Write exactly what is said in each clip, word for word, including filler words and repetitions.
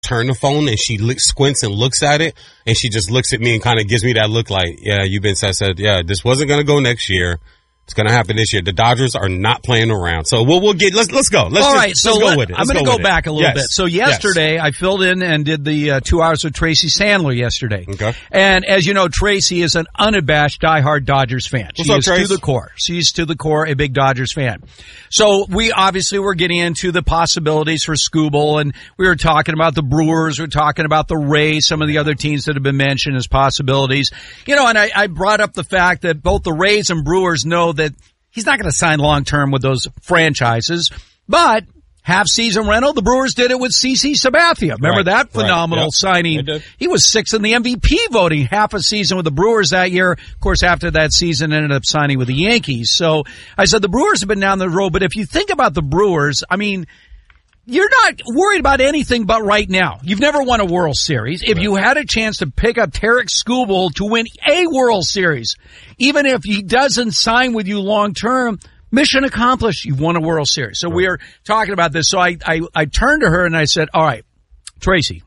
turn the phone and she look, squints and looks at it, and she just looks at me and kind of gives me that look like, yeah, you've been, I said, yeah, this wasn't going to go next year. It's going to happen this year. The Dodgers are not playing around. So we'll, we'll get, let's, let's go. Let's All just, right. So let's let, go with it. Let's I'm going to go, go back a little yes. bit. So yesterday yes. I filled in and did the uh, two hours with Tracy Sandler yesterday. Okay. And as you know, Tracy is an unabashed diehard Dodgers fan. What's she up, is Trace? to the core. She's to the core a big Dodgers fan. So we obviously were getting into the possibilities for Skubal, and we were talking about the Brewers, we were talking about the Rays, some of the other teams that have been mentioned as possibilities. You know, and I, I brought up the fact that both the Rays and Brewers know that he's not going to sign long-term with those franchises, but half-season rental, the Brewers did it with CeCe Sabathia. Remember Right, that phenomenal right, yep. signing? He was sixth in the M V P voting half a season with the Brewers that year. Of course, after that season, ended up signing with the Yankees. So I said the Brewers have been down the road, but if you think about the Brewers, I mean, you're not worried about anything but right now. You've never won a World Series. If right. you had a chance to pick up Tarik Skubal to win a World Series, even if he doesn't sign with you long term, mission accomplished. You've won a World Series. So right. we are talking about this. So I, I, I turned to her and I said, all right, Tracy,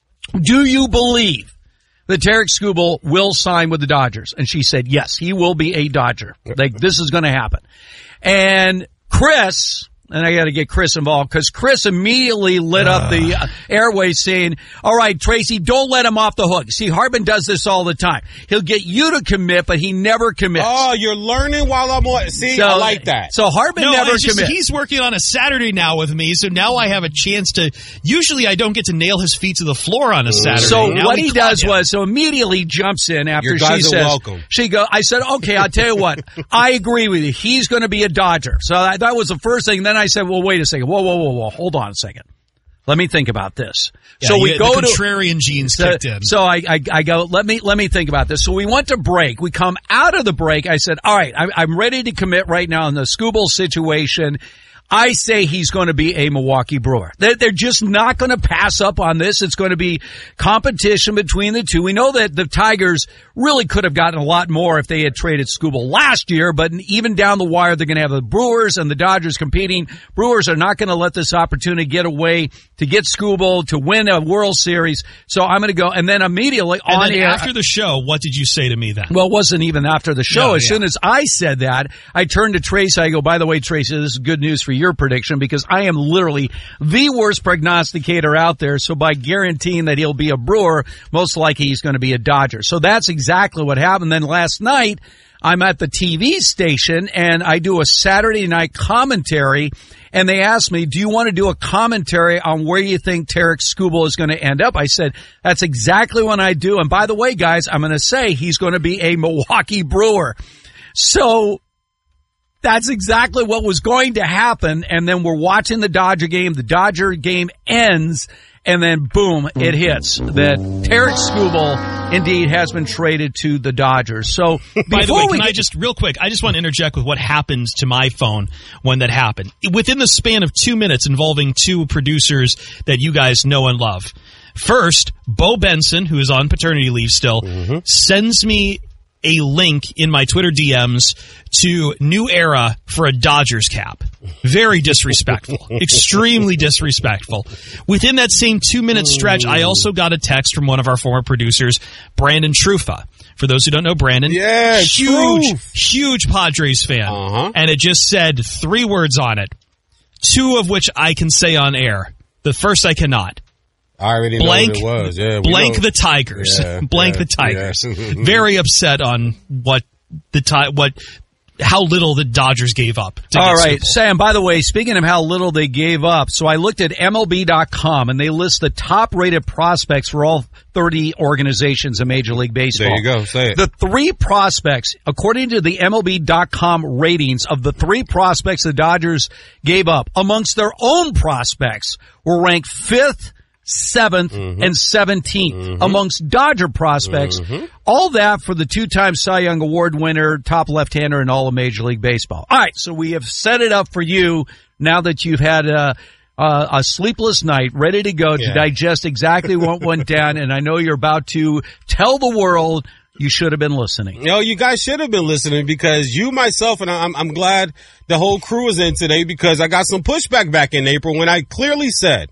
do you believe that Tarik Skubal will sign with the Dodgers? And she said, yes, he will be a Dodger. Like, this is going to happen. And Chris, and I got to get Chris involved because Chris immediately lit uh. up the uh, airways saying, all right, Tracy, don't let him off the hook. See, Harbin does this all the time. He'll get you to commit, but he never commits. Oh, you're learning while I'm on. See, so, I like that. So Harbin no, never just, commits. He's working on a Saturday now with me, so now I have a chance to, usually I don't get to nail his feet to the floor on a Saturday. So now what he does you. was, so immediately jumps in after Your she guys are says, welcome. she go, I said, okay, I'll tell you what, I agree with you. He's going to be a Dodger. So I, that was the first thing. Then I said, well, wait a second. Whoa, whoa, whoa, whoa. Hold on a second. Let me think about this. Yeah, so we you, go the to contrarian genes so, kicked in. So I, I, I go, let me, let me think about this. So we went to break. We come out of the break. I said, all right, I'm, I'm ready to commit right now in the Skubal situation. I say he's going to be a Milwaukee Brewer. They're, they're just not going to pass up on this. It's going to be competition between the two. We know that the Tigers really could have gotten a lot more if they had traded Skubal last year, but even down the wire, they're going to have the Brewers and the Dodgers competing. Brewers are not going to let this opportunity get away to get Skubal to win a World Series. So I'm going to go, and then immediately and on then air. After the show, what did you say to me then? Well, it wasn't even after the show. No, as yeah. soon as I said that, I turned to Tracy. I go, by the way, Tracy, this is good news for you. Your prediction, because I am literally the worst prognosticator out there. So by guaranteeing that he'll be a Brewer, most likely he's going to be a Dodger. So that's exactly what happened. Then last night, I'm at the T V station and I do a Saturday night commentary, and they asked me, do you want to do a commentary on where you think Tarik Skubal is going to end up? I said, that's exactly what I do. And by the way, guys, I'm going to say he's going to be a Milwaukee Brewer. So that's exactly what was going to happen, and then we're watching the Dodger game. The Dodger game ends, and then boom, it hits that Tarik Skubal indeed has been traded to the Dodgers. So, by the way, can we I just real quick? I just want to interject with what happened to my phone when that happened. Within the span of two minutes, involving two producers that you guys know and love. First, Bo Benson, who is on paternity leave still, mm-hmm. sends me a link in my Twitter D Ms to New Era for a Dodgers cap. Very disrespectful. Extremely disrespectful. Within that same two-minute stretch, I also got a text from one of our former producers, Brandon Trufa. For those who don't know Brandon, yeah, huge, Truth. huge Padres fan. Uh-huh. And it just said three words on it, two of which I can say on air. The first I cannot. I already blank, know what it was. Yeah, blank know. the Tigers. Yeah, blank yeah, the Tigers. Yeah. Very upset on what the ti- what how little the Dodgers gave up. To all get right, Skubal. Sam, by the way, speaking of how little they gave up, so I looked at M L B dot com, and they list the top-rated prospects for all thirty organizations in Major League Baseball. There you go. Say it. The three prospects, according to the M L B dot com ratings of the three prospects the Dodgers gave up, amongst their own prospects, were ranked fifth, seventh, mm-hmm. and seventeenth mm-hmm. amongst Dodger prospects. Mm-hmm. All that for the two-time Cy Young Award winner, top left-hander in all of Major League Baseball. All right, so we have set it up for you now that you've had a, a, a sleepless night, ready to go yeah. to digest exactly what went down, and I know you're about to tell the world you should have been listening. No, you guys should have been listening, because you, myself, and I'm, I'm glad the whole crew is in today, because I got some pushback back in April when I clearly said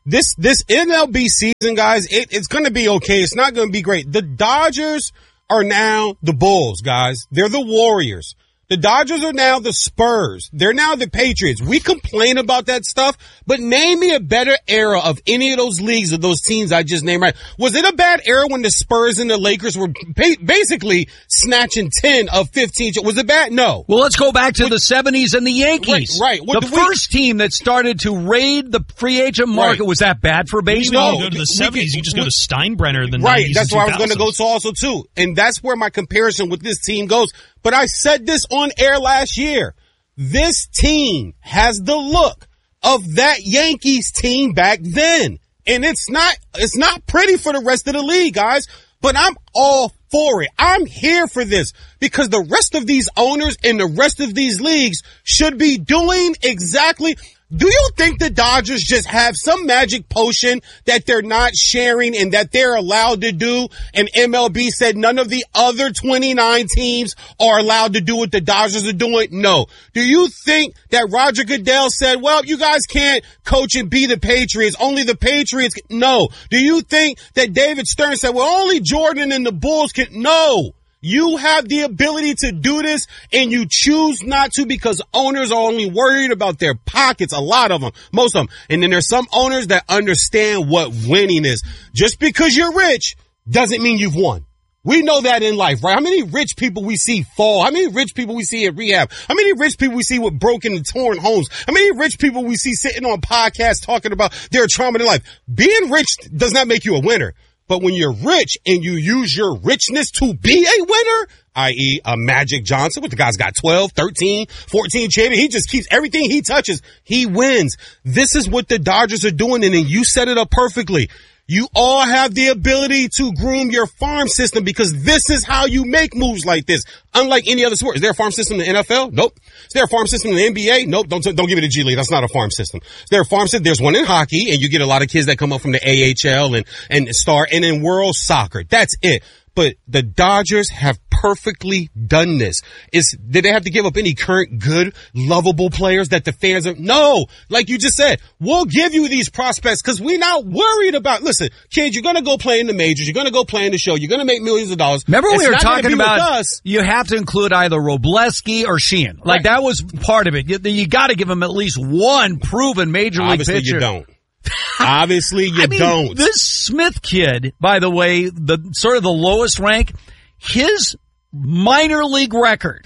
This this M L B season, guys, it, it's going to be okay. It's not going to be great. The Dodgers are now the Bulls, guys. They're the Warriors. The Dodgers are now the Spurs. They're now the Patriots. We complain about that stuff, but name me a better era of any of those leagues of those teams I just named right. Was it a bad era when the Spurs and the Lakers were ba- basically snatching ten of fifteen? Was it bad? No. Well, let's go back to what, the seventies and the Yankees. Right. right. The first we, team that started to raid the free agent market, right. was that bad for baseball? No, you go to the seventies, you just go to Steinbrenner. The right. nineties That's where I was going to go to also, too. And that's where my comparison with this team goes. But I said this on air last year. This team has the look of that Yankees team back then. And it's not, it's not pretty for the rest of the league, guys. But I'm all for it. I'm here for this because the rest of these owners and the rest of these leagues should be doing exactly. Do you think the Dodgers just have some magic potion that they're not sharing and that they're allowed to do? And M L B said none of the other twenty-nine teams are allowed to do what the Dodgers are doing? No. Do you think that Roger Goodell said, well, you guys can't coach and be the Patriots, only the Patriots can? No. Do you think that David Stern said, well, only Jordan and the Bulls can? No. You have the ability to do this and you choose not to because owners are only worried about their pockets. A lot of them, most of them. And then there's some owners that understand what winning is. Just because you're rich doesn't mean you've won. We know that in life, right? How many rich people we see fall? How many rich people we see at rehab? How many rich people we see with broken and torn homes? How many rich people we see sitting on podcasts talking about their trauma in life? Being rich does not make you a winner. But when you're rich and you use your richness to be a winner, that is a Magic Johnson, what the guy's got twelve, thirteen, fourteen champions. He just keeps everything he touches. He wins. This is what the Dodgers are doing. And then you set it up perfectly. You all have the ability to groom your farm system because this is how you make moves like this. Unlike any other sport. Is there a farm system in the N F L? Nope. Is there a farm system in the N B A? Nope. Don't, don't give me the G League. That's not a farm system. Is there a farm system? There's one in hockey and you get a lot of kids that come up from the A H L and, and star and in world soccer. That's it. But the Dodgers have perfectly done this. Is, did they have to give up any current good, lovable players that the fans are? No. Like you just said, we'll give you these prospects because we're not worried about, listen, kids, you're going to go play in the majors. You're going to go play in the show. You're going to make millions of dollars. Remember it's we were talking about us. You have to include either Robleski or Sheehan. Like right. That was part of it. You, you got to give them at least one proven major league Obviously pitcher. You don't. Obviously you I mean, don't. This Smith kid, by the way, the sort of the lowest rank, his minor league record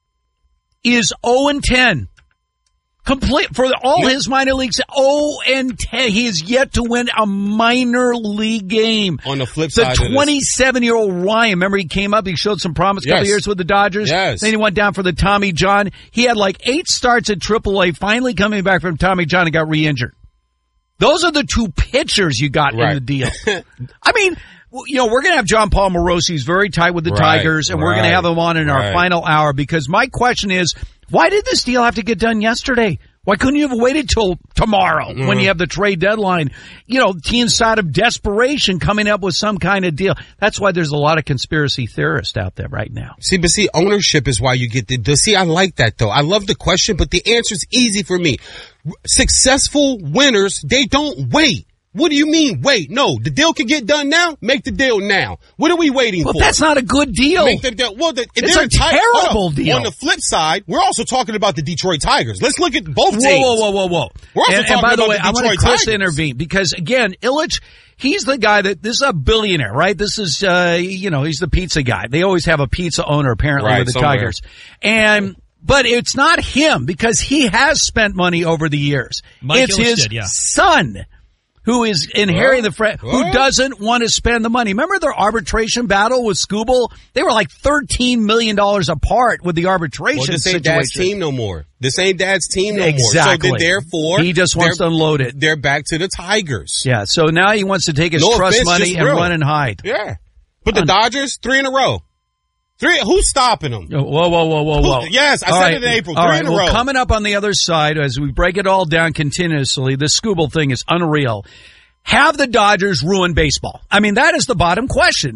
is oh and ten. Complete for all yep. his minor leagues, oh and ten. He is yet to win a minor league game. On the flip the side, the twenty-seven-year-old Ryan, remember he came up, he showed some promise a yes. couple years with the Dodgers. Yes. Then he went down for the Tommy John. He had like eight starts at triple A, finally coming back from Tommy John and got re-injured. Those are the two pitchers you got right. in the deal. I mean, you know, we're going to have John Paul Morosi. He's very tight with the right, Tigers, and right, we're going to have him on in right. our final hour because my question is, why did this deal have to get done yesterday? Why couldn't you have waited till tomorrow mm. when you have the trade deadline? You know, teams out of desperation coming up with some kind of deal. That's why there's a lot of conspiracy theorists out there right now. See, but see, ownership is why you get the, the see, I like that though. I love the question, but the answer is easy for me. Successful winners, they don't wait. What do you mean wait? No, the deal can get done now. Make the deal now. What are we waiting well, for? Well, that's not a good deal. Make the deal. Well, the, it's a tight, terrible deal. On the flip side, we're also talking about the Detroit Tigers. Let's look at both teams. Whoa, whoa, whoa, whoa, whoa. We're also and, talking and by about the way, the I Detroit want Chris Tigers. to intervene because again, Ilitch, he's the guy that this is a billionaire, right? This is, uh, you know, he's the pizza guy. They always have a pizza owner apparently right, with the somewhere. Tigers, and. But it's not him because he has spent money over the years. Mike it's Ilitch his did, yeah. son who is inheriting well, the fr- well. who doesn't want to spend the money. Remember their arbitration battle with Skubal? They were like thirteen million dollars apart with the arbitration well, this ain't situation. Dad's team no more. This ain't Dad's team no exactly. more. So then therefore, he just wants to unload it. They're back to the Tigers. Yeah, so now he wants to take his no trust offense, money and real. run and hide. Yeah. But the Un- Dodgers, three in a row. Three, who's stopping them? Whoa, whoa, whoa, whoa, whoa. Who, yes, I all said right. it in April. All Three right. in a well, row. Coming up on the other side, as we break it all down continuously, the Skubal thing is unreal. Have the Dodgers ruined baseball? I mean, that is the bottom question.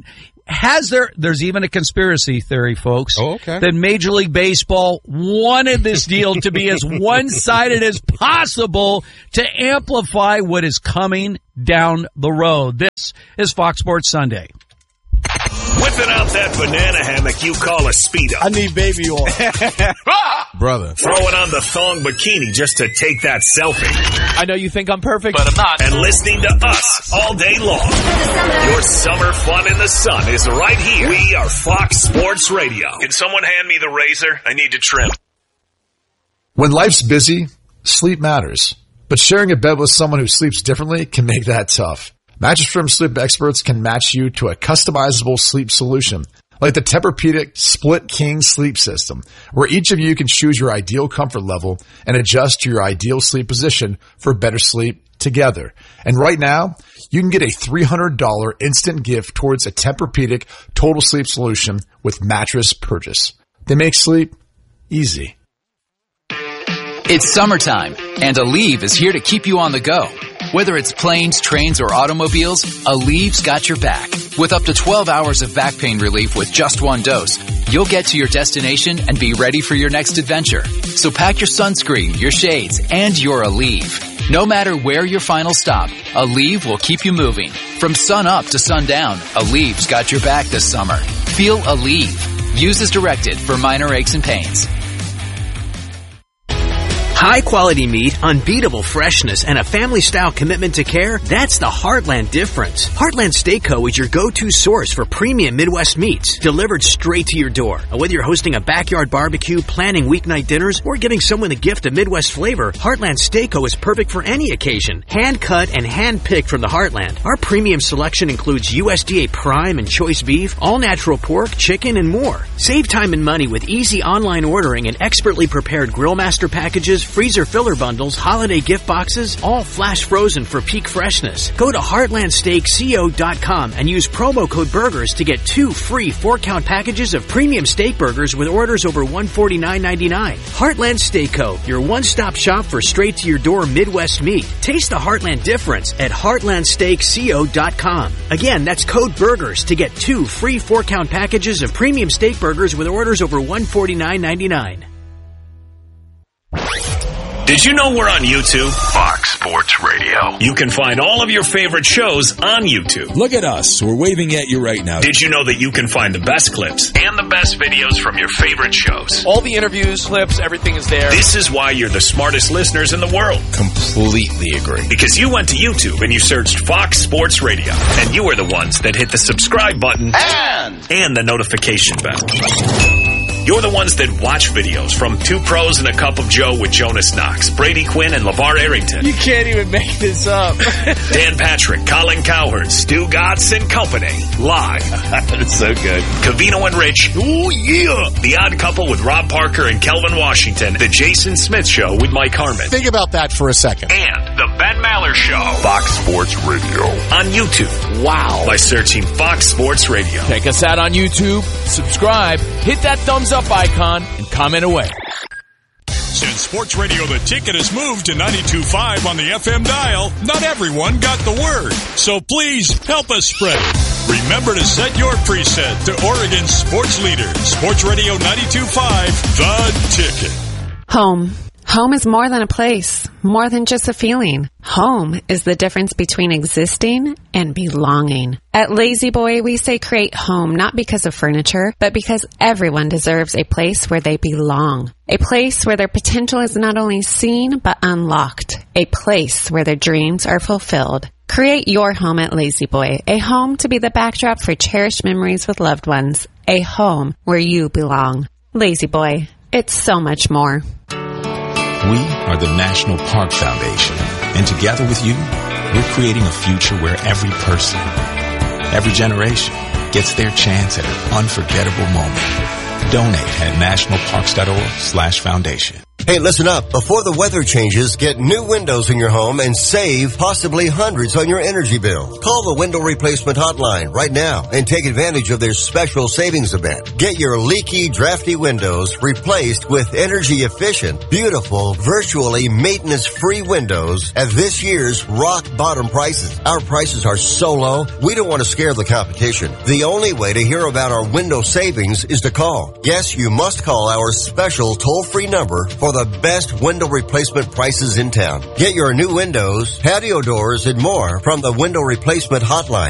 has there, there's even a conspiracy theory, folks, oh, okay. that Major League Baseball wanted this deal to be as one-sided as possible to amplify what is coming down the road. This is Fox Sports Sunday. Whipping out that banana hammock you call a Speedo. I need baby oil. Brother. Throwing on the thong bikini just to take that selfie. I know you think I'm perfect, but I'm not. And listening to us all day long. Your summer fun in the sun is right here. We are Fox Sports Radio. Can someone hand me the razor? I need to trim. When life's busy, sleep matters. But sharing a bed with someone who sleeps differently can make that tough. Mattress Firm sleep experts can match you to a customizable sleep solution, like the Tempur-Pedic Split King Sleep System, where each of you can choose your ideal comfort level and adjust to your ideal sleep position for better sleep together. And right now, you can get a three hundred dollars instant gift towards a Tempur-Pedic Total Sleep Solution with mattress purchase. They make sleep easy. It's summertime, and Aleve is here to keep you on the go. Whether it's planes, trains, or automobiles, Aleve's got your back. With up to twelve hours of back pain relief with just one dose, you'll get to your destination and be ready for your next adventure. So pack your sunscreen, your shades, and your Aleve. No matter where your final stop, Aleve will keep you moving. From sun up to sundown, Aleve's got your back this summer. Feel Aleve. Use as directed for minor aches and pains. High quality meat, unbeatable freshness, and a family style commitment to care, that's the Heartland difference. Heartland Steak Co. is your go-to source for premium Midwest meats, delivered straight to your door. Whether you're hosting a backyard barbecue, planning weeknight dinners, or giving someone a gift of Midwest flavor, Heartland Steak Co. is perfect for any occasion. Hand cut and hand picked from the Heartland. Our premium selection includes U S D A prime and choice beef, all natural pork, chicken, and more. Save time and money with easy online ordering and expertly prepared grill master packages, freezer filler bundles, holiday gift boxes, all flash frozen for peak freshness. Go to heartland steak co dot com and use promo code BURGERS to get two free four-count packages of premium steak burgers with orders over one hundred forty-nine ninety-nine. Heartland Steak Co., your one-stop shop for straight-to-your-door Midwest meat. Taste the Heartland difference at heartland steak co dot com. Again, that's code BURGERS to get two free four-count packages of premium steak burgers with orders over one hundred forty-nine ninety-nine. Did you know we're on YouTube? Fox Sports Radio. You can find all of your favorite shows on YouTube. Look at us. We're waving at you right now. Did you know that you can find the best clips and the best videos from your favorite shows? All the interviews, clips, everything is there. This is why you're the smartest listeners in the world. Completely agree. Because you went to YouTube and you searched Fox Sports Radio. And you are the ones that hit the subscribe button and, and the notification bell. You're the ones that watch videos from Two Pros and a Cup of Joe with Jonas Knox, Brady Quinn, and LeVar Arrington. You can't even make this up. Dan Patrick, Colin Cowherd, Stu Gatz and Company. Live. That's so good. Covino and Rich. Oh, yeah. The Odd Couple with Rob Parker and Kelvin Washington. The Jason Smith Show with Mike Harmon. Think about that for a second. And The Ben Maller Show. Fox Sports Radio. On YouTube. Wow. By searching Fox Sports Radio. Check us out on YouTube. Subscribe. Hit that thumbs up icon and comment away. Since Sports Radio The Ticket has moved to ninety-two point five on the F M dial, not everyone got the word. So please help us spread it. Remember to set your preset to Oregon's sports leader, Sports Radio ninety-two point five, The Ticket. Home. Home is more than a place, more than just a feeling. Home is the difference between existing and belonging. At Lazy Boy, we say create home not because of furniture, but because everyone deserves a place where they belong. A place where their potential is not only seen, but unlocked. A place where their dreams are fulfilled. Create your home at Lazy Boy, a home to be the backdrop for cherished memories with loved ones. A home where you belong. Lazy Boy, it's so much more. We are the National Park Foundation, and together with you, we're creating a future where every person, every generation, gets their chance at an unforgettable moment. Donate at nationalparks.org slash foundation. Hey, listen up. Before the weather changes, get new windows in your home and save possibly hundreds on your energy bill. Call the Window Replacement Hotline right now and take advantage of their special savings event. Get your leaky, drafty windows replaced with energy-efficient, beautiful, virtually maintenance-free windows at this year's rock-bottom prices. Our prices are so low, we don't want to scare the competition. The only way to hear about our window savings is to call. Yes, you must call our special toll-free number for the best window replacement prices in town. Get your new windows, patio doors, and more from the Window Replacement Hotline.